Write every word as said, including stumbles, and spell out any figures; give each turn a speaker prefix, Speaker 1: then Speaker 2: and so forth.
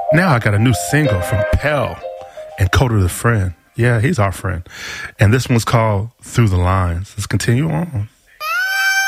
Speaker 1: Now I got a new single from Pell and Coda the Friend. Yeah, he's our friend. And this one's called Through the Lines. Let's continue on.